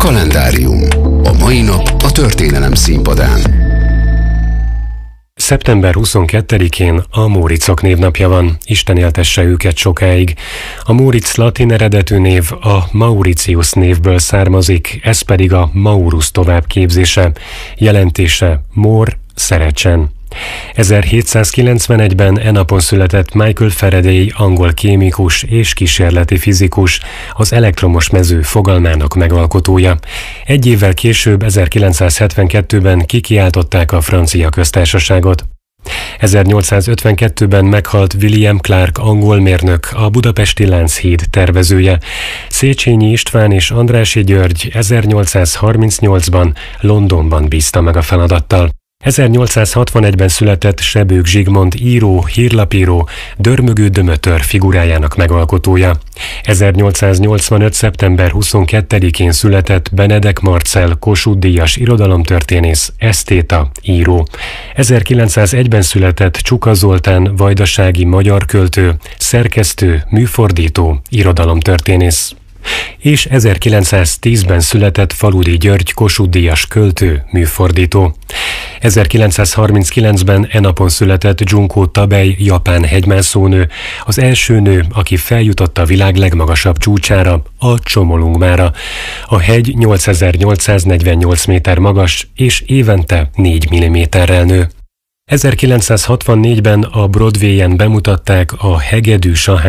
Kalendárium. A mai nap a történelem színpadán. Szeptember 22-én a Móricok névnapja van, Isten éltesse őket sokáig. A Móric latin eredetű név a Mauritius névből származik, ez pedig a Maurus továbbképzése, jelentése mór, szerecsen. 1791-ben e napon született Michael Faraday, angol kémikus és kísérleti fizikus, az elektromos mező fogalmának megalkotója. Egy évvel később, 1972-ben kikiáltották a francia köztársaságot. 1852-ben meghalt William Clark angol mérnök, a budapesti Lánchíd tervezője. Széchenyi István és Andrássy György 1838-ban Londonban bízta meg a feladattal. 1861-ben született Sebők Zsigmond író, hírlapíró, Dörmögő Dömötör figurájának megalkotója. 1885. szeptember 22-én született Benedek Marcell Kossuth-díjas irodalomtörténész, esztéta, író. 1901-ben született Csuka Zoltán vajdasági magyar költő, szerkesztő, műfordító, irodalomtörténész. És 1910-ben született Faludi György Kossuth-díjas költő, műfordító. 1939-ben e napon született Junko Tabei japán hegymászónő, az első nő, aki feljutott a világ legmagasabb csúcsára, a Csomolungmára. A hegy 8848 méter magas, és évente 4 mm-rel nő. 1964-ben a Broadwayen bemutatták a Hegedű